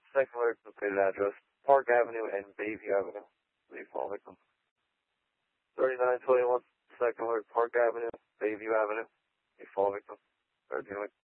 Second alert, completed address, Park Avenue and Bayview Avenue. Lead fall victim. 3921, second alert, Park Avenue, Bayview Avenue. Lead fall victim. 13